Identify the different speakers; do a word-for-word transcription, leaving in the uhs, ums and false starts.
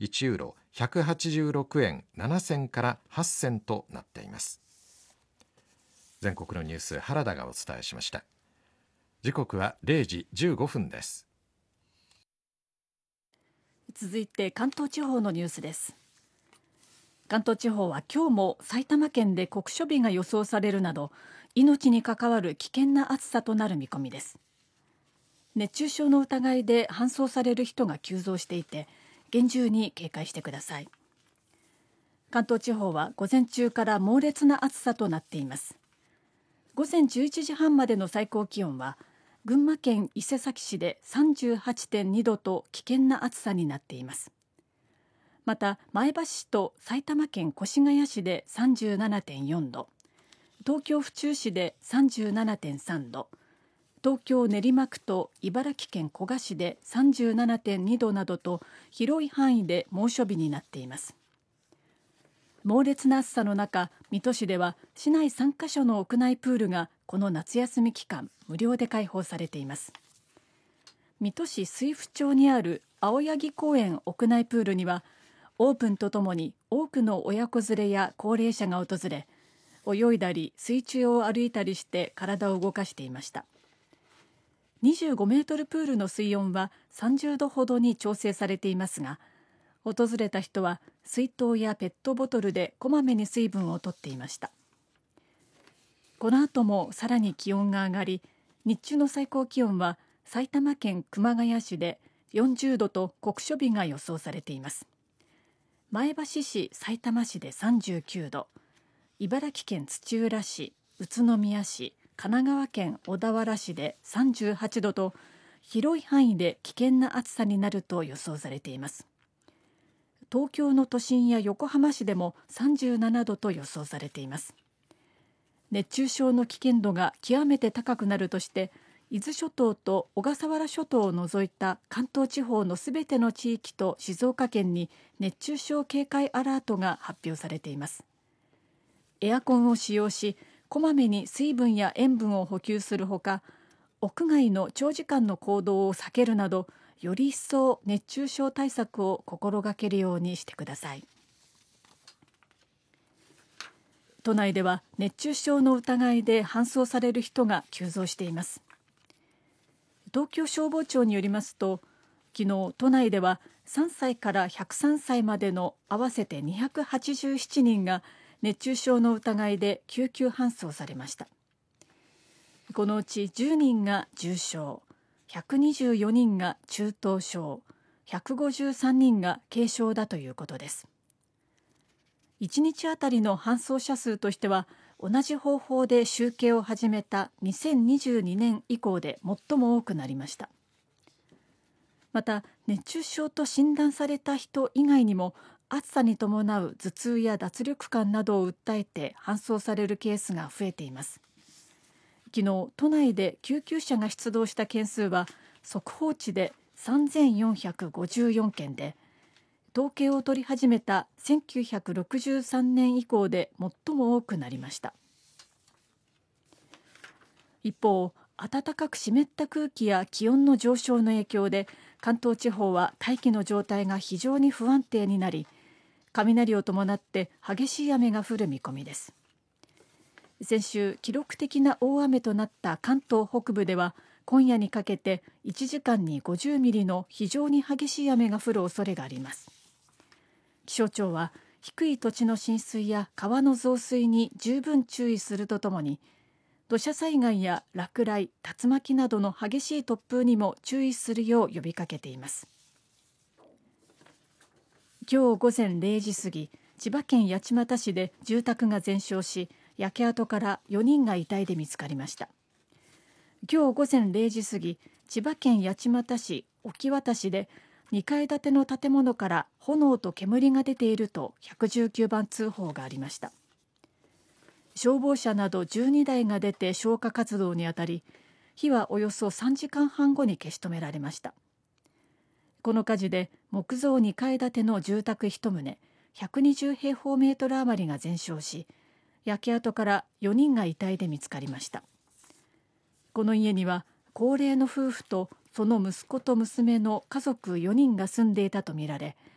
Speaker 1: いちユーロひゃくはちじゅうろくえんななせんからはっせんとなっています。全国のニュース、原田がお伝えしました。時刻はれいじじゅうごふんです。
Speaker 2: 続いて関東地方のニュースです。関東地方は今日も埼玉県で酷暑日が予想されるなど、命に関わる危険な暑さとなる見込みです。熱中症の疑いで搬送される人が急増していて、厳重に警戒してください。関東地方は午前中から猛烈な暑さとなっています。午前じゅういちじはんまでの最高気温は群馬県伊勢崎市で さんじゅうはちてんにどと危険な暑さになっています。また前橋市と埼玉県越谷市で さんじゅうななてんよんど、東京府中市で さんじゅうななてんさんど、東京練馬区と茨城県古河市で さんじゅうななてんにどなどと広い範囲で猛暑日になっています。猛烈な暑さの中、水戸市では市内さんカ所の屋内プールがこの夏休み期間無料で開放されています。水戸市水府町にある青柳公園屋内プールにはオープンとともに多くの親子連れや高齢者が訪れ、泳いだり水中を歩いたりして体を動かしていました。にじゅうごメートルプールの水温はさんじゅうどほどに調整されていますが、訪れた人は水筒やペットボトルでこまめに水分をとっていました。この後もさらに気温が上がり、日中の最高気温は埼玉県熊谷市でよんじゅうどと酷暑日が予想されています。前橋市、さいたま市でさんじゅうきゅうど、茨城県土浦市、宇都宮市、神奈川県小田原市でさんじゅうはちどと広い範囲で危険な暑さになると予想されています。東京の都心や横浜市でもさんじゅうななどと予想されています。熱中症の危険度が極めて高くなるとして、伊豆諸島と小笠原諸島を除いた関東地方のすべての地域と静岡県に熱中症警戒アラートが発表されています。エアコンを使用し、こまめに水分や塩分を補給するほか、屋外の長時間の行動を避けるなど、より一層熱中症対策を心がけるようにしてください。都内では熱中症の疑いで搬送される人が急増しています。東京消防庁によりますと、昨日都内ではさんさいからひゃくさんさいまでの合わせてにひゃくはちじゅうななにんが熱中症の疑いで救急搬送されました。このうちじゅうにんが重症、ひゃくにじゅうよにんが中等症、ひゃくごじゅうさんにんが軽症だということです。いちにちあたりの搬送者数としては、同じ方法で集計を始めたにせんにじゅうにねん以降で最も多くなりました。また、熱中症と診断された人以外にも、暑さに伴う頭痛や脱力感などを訴えて搬送されるケースが増えています。昨日、都内で救急車が出動した件数は速報値でさんぜんよんひゃくごじゅうよんけんで、統計を取り始めたせんきゅうひゃくろくじゅうさんねん以降で最も多くなりました。一方、暖かく湿った空気や気温の上昇の影響で、関東地方は大気の状態が非常に不安定になり、雷を伴って激しい雨が降る見込みです。先週、記録的な大雨となった関東北部では、今夜にかけていちじかんにごじゅうミリの非常に激しい雨が降る恐れがあります。気象庁は、低い土地の浸水や川の増水に十分注意するとともに、土砂災害や落雷、竜巻などの激しい突風にも注意するよう呼びかけています。今日午前れいじ過ぎ、千葉県八街市で住宅が全焼し、焼け跡からよにんが遺体で見つかりました。今日午前れいじ過ぎ、千葉県八街市沖渡市でにかい建ての建物から炎と煙が出ているとひゃくじゅうきゅうばん通報がありました。消防車などじゅうにだいが出て消火活動にあたり、火はおよそさんじかんはんごに消し止められました。この火事で木造にかい建ての住宅いちとう、ひゃくにじゅうへいほうメートル余りが全焼し、焼け跡からよにんが遺体で見つかりました。この家には高齢の夫婦とその息子と娘の家族よにんが住んでいたとみられ、